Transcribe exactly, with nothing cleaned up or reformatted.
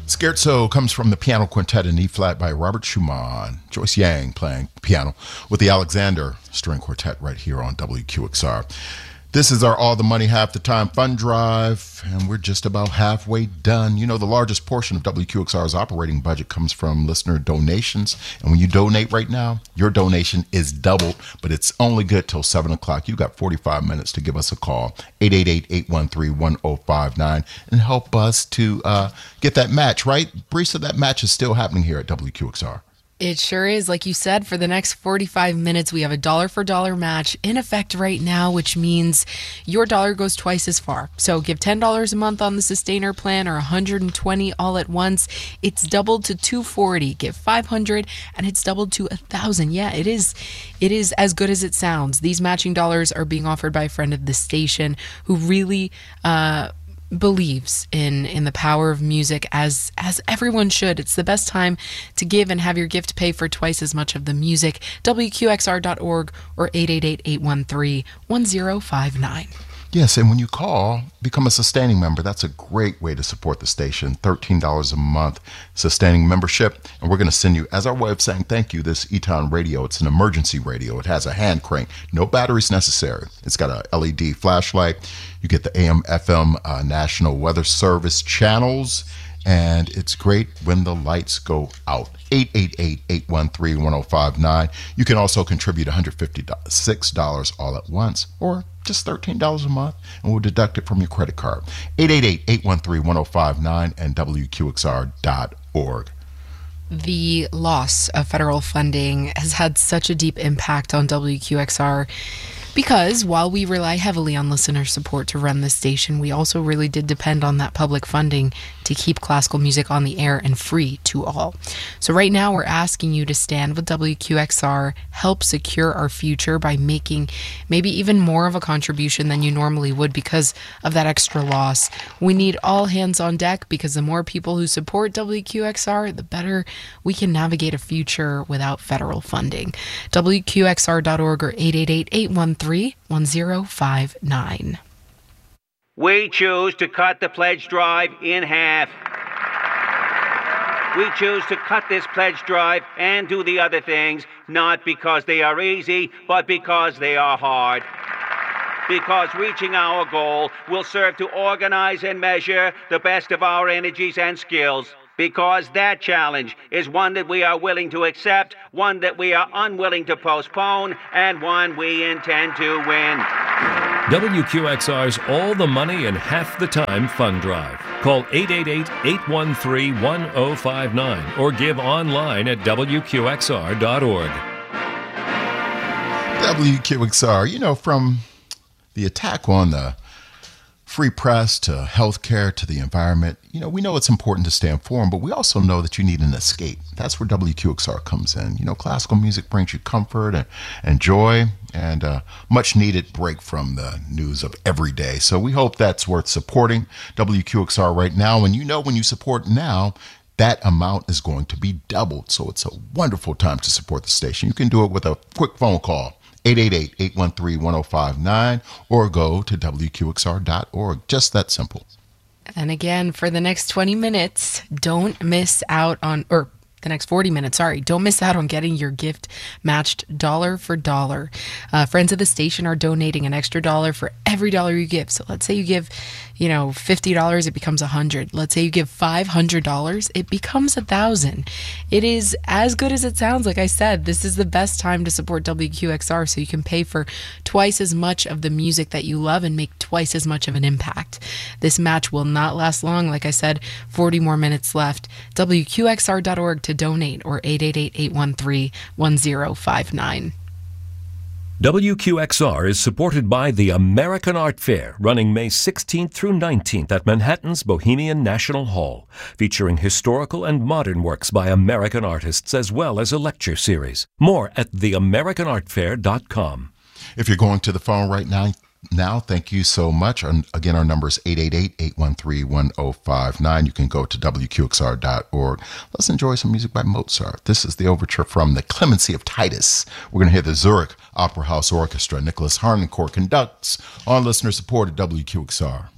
Scherzo comes from the piano quintet in E-flat by Robert Schumann. Joyce Yang playing piano with the Alexander String Quartet right here on W Q X R. This is our All the Money Half the Time fund drive, and we're just about halfway done. You know, the largest portion of W Q X R's operating budget comes from listener donations, and when you donate right now, your donation is doubled, but it's only good till seven o'clock. You've got forty-five minutes to give us a call, eight eight eight, eight one three, one oh five nine, and help us to uh, get that match, right? Brisa, that match is still happening here at W Q X R. It sure is. Like you said, for the next forty-five minutes, we have a dollar for dollar match in effect right now, which means your dollar goes twice as far. So give ten dollars a month on the sustainer plan or one hundred twenty dollars all at once. It's doubled to two hundred forty dollars. Give five hundred dollars and it's doubled to one thousand dollars. Yeah, it is. It is as good as it sounds. These matching dollars are being offered by a friend of the station who really uh believes in in the power of music, as as everyone should. It's the best time to give and have your gift pay for twice as much of the music. W Q X R dot org or eight eight eight, eight one three, one oh five nine. Yes, and when you call, become a sustaining member. That's a great way to support the station. thirteen dollars a month sustaining membership. And we're going to send you, as our way of saying thank you, this Eton radio. It's an emergency radio. It has a hand crank. No batteries necessary. It's got a L E D flashlight. You get the A M F M uh, National Weather Service channels. And it's great when the lights go out. eight eight eight, eight one three, one oh five nine. You can also contribute one hundred fifty-six dollars all at once, or just thirteen dollars a month, and we'll deduct it from your credit card. eight eight eight, eight one three, one oh five nine and W Q X R dot org. The loss of federal funding has had such a deep impact on W Q X R because while we rely heavily on listener support to run this station, we also really did depend on that public funding to keep classical music on the air and free to all. So right now we're asking you to stand with W Q X R, help secure our future by making maybe even more of a contribution than you normally would because of that extra loss. We need all hands on deck because the more people who support W Q X R, the better we can navigate a future without federal funding. W Q X R dot org or eight eight eight, eight one three, one oh five nine. We choose to cut the pledge drive in half. We choose to cut this pledge drive and do the other things, not because they are easy, but because they are hard. Because reaching our goal will serve to organize and measure the best of our energies and skills. Because that challenge is one that we are willing to accept, one that we are unwilling to postpone, and one we intend to win. W Q X R's All the Money in Half the Time Fund Drive. Call eight eight eight, eight one three, one oh five nine or give online at W Q X R dot org. W Q X R, you know, from the attack on the free press to healthcare to the environment, you know, we know it's important to stay informed, but we also know that you need an escape. That's where W Q X R comes in. You know, classical music brings you comfort and, and joy and a much needed break from the news of every day. So we hope that's worth supporting W Q X R right now. And you know, when you support now, that amount is going to be doubled. So it's a wonderful time to support the station. You can do it with a quick phone call. eight eight eight, eight one three, one oh five nine or go to W Q X R dot org. Just that simple. And again, for the next twenty minutes, don't miss out on, or the next forty minutes, sorry, don't miss out on getting your gift matched dollar for dollar. Uh, friends of the station are donating an extra dollar for every dollar you give. So let's say you give, you know, fifty dollars, it becomes one hundred dollars. Let's say you give five hundred dollars, it becomes one thousand dollars. It is as good as it sounds. Like I said, this is the best time to support W Q X R so you can pay for twice as much of the music that you love and make twice as much of an impact. This match will not last long. Like I said, forty more minutes left. W Q X R dot org to donate or eight eight eight, eight one three, one oh five nine. W Q X R is supported by the American Art Fair, running May sixteenth through nineteenth at Manhattan's Bohemian National Hall, featuring historical and modern works by American artists as well as a lecture series. More at the american art fair dot com. If you're going to the phone right now, now thank you so much. And again, our number is eight eight eight, eight one three, one oh five nine. You can go to W Q X R dot org. Let's enjoy some music by Mozart. This is the overture from The Clemency of Titus. We're going to hear the Zurich Opera House Orchestra. Nicholas Harnoncourt conducts on listener support at W Q X R.